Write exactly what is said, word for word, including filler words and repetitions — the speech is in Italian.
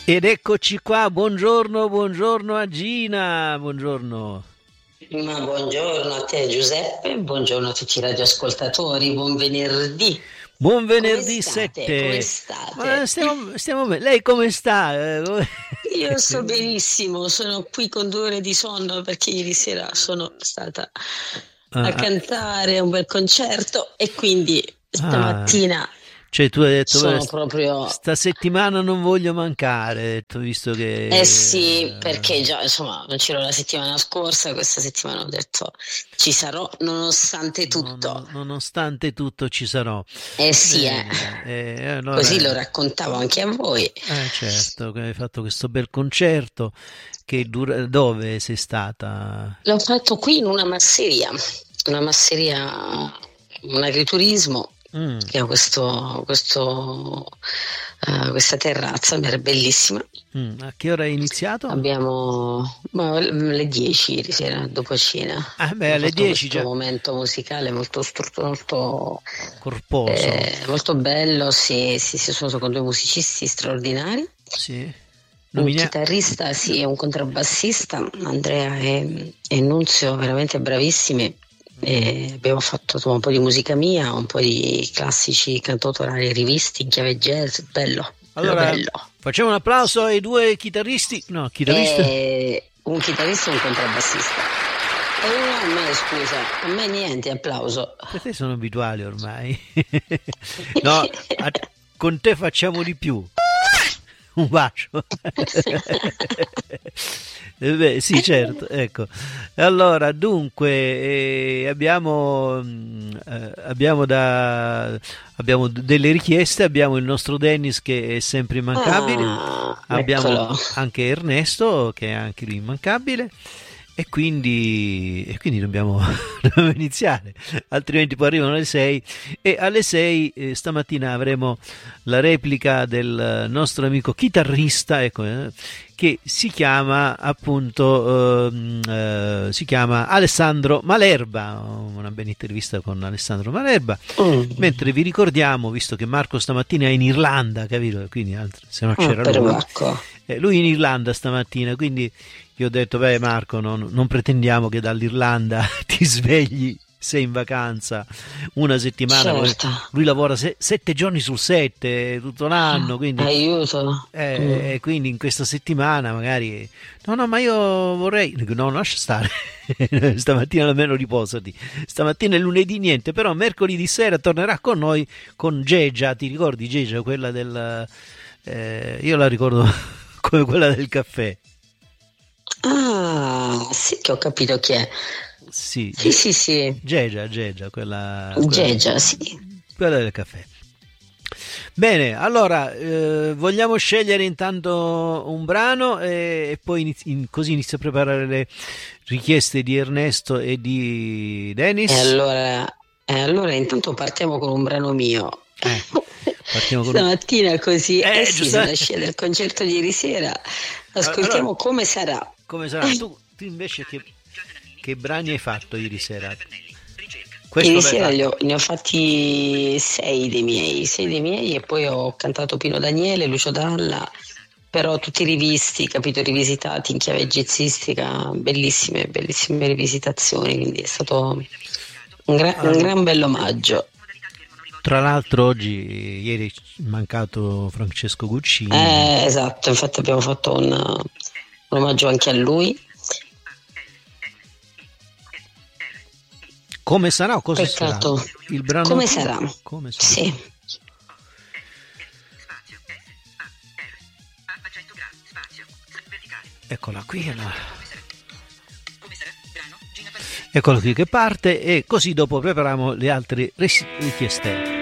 Ed eccoci qua, buongiorno, buongiorno a Gina, buongiorno. Ma buongiorno a te Giuseppe, buongiorno a tutti i radioascoltatori, buon venerdì. Buon Come venerdì state? Come sette. Ma state? stiamo, stiamo bene. Lei come sta? Eh, come- Io sto benissimo, sono qui con due ore di sonno perché ieri sera sono stata a Ah, cantare a un bel concerto e quindi ah, stamattina cioè tu hai detto, "Beh, sono st- proprio. sta settimana non voglio mancare", hai detto, visto Eh che... sì, perché già insomma non c'ero la settimana scorsa, questa settimana ho detto ci sarò nonostante No, tutto. no, nonostante tutto ci sarò. Eh sì, eh. Bene, e Così lo allora, raccontavo anche a voi. eh, certo, che hai fatto questo bel concerto, che dura... Dove sei stata? L'ho fatto qui in una masseria, una masseria, un agriturismo Mm, che ha questo, questo, eh, questa terrazza mer- bellissima. mm, A che ora hai iniziato? Abbiamo ma, le dieci ieri sera, dopo cena. Ah, beh, Abbiamo alle fatto dieci questo già. momento musicale molto, stru- molto, Corposo, eh, molto bello. Sì, sì, sì, sono con due musicisti straordinari. sì. Un Nominia... chitarrista, no- sì, e un contrabbassista, Andrea e, e Nunzio, veramente bravissimi. mm. E abbiamo fatto insomma, un po' di musica mia, un po' di classici cantautorali rivisti in chiave jazz, bello, bello, Allora, bello. facciamo un applauso ai due chitarristi. No, chitarrista. E un chitarrista e un contrabbassista. E uno a me, scusa, a me niente, applauso. Per te sono abituali ormai. No, a- con te facciamo di più. Un bacio. Eh beh, sì, certo, ecco. Allora, dunque, eh, abbiamo, mm, eh, abbiamo, da, abbiamo d- delle richieste, abbiamo il nostro Dennis che è sempre immancabile, Ah, abbiamo eccolo. anche Ernesto che è anche lui immancabile e quindi, e quindi dobbiamo, dobbiamo iniziare, altrimenti poi arrivano le sei e alle sei eh, stamattina avremo la replica del nostro amico chitarrista, ecco, eh, che si chiama appunto ehm, eh, si chiama Alessandro Malerba, una bella intervista con Alessandro Malerba, Mm. mentre vi ricordiamo, visto che Marco stamattina è in Irlanda, capito? Quindi altro- se no Ah, c'era lui, perbacco. eh, lui in Irlanda stamattina, quindi io ho detto, beh Marco, non, non pretendiamo che dall'Irlanda ti svegli, sei in vacanza una settimana, poi Certo. lui lavora se- sette giorni su sette, tutto l'anno, quindi, Aiuto. Mm. eh, quindi in questa settimana magari, no, no, ma io vorrei, dico, no, lascia stare, stamattina almeno riposati, stamattina è lunedì niente, però mercoledì sera tornerà con noi con Gegia, ti ricordi Gegia, quella del, eh, io la ricordo come quella del caffè. Ah, sì che ho capito chi è. Sì, Sì, Ge- sì, sì. Gegia, Gegia, quella, quella, Gegia, sì. quella del caffè. Bene, allora eh, vogliamo scegliere intanto un brano e, e poi inizi- in- così inizio a preparare le richieste di Ernesto e di E Dennis. allora, e allora intanto partiamo con un brano mio. Eh, partiamo con un... Stamattina così, eh Eh, sì, giusto. sulla scia del concerto di ieri sera, Allora, ascoltiamo Come sarà. come sarà? Tu, tu invece che, che brani hai fatto ieri sera? Questo Ieri l'hai sera li fatto? ho- ne ho fatti sei dei miei, sei dei miei e poi ho cantato Pino Daniele, Lucio Dalla, però tutti rivisti, capito, rivisitati in chiave jazzistica, bellissime, bellissime rivisitazioni, quindi è stato un, gra- un Al- gran bell'omaggio. Tra l'altro oggi, ieri è mancato Francesco Guccini. Eh, esatto, infatti abbiamo fatto un, un omaggio anche a lui. Come sarà o cosa sarà? Peccato. Il brano Come tuo? sarà? Come sarà? Sì. Eccola qui. Allora. Eccolo qui che parte e così dopo prepariamo le altre ris- richieste.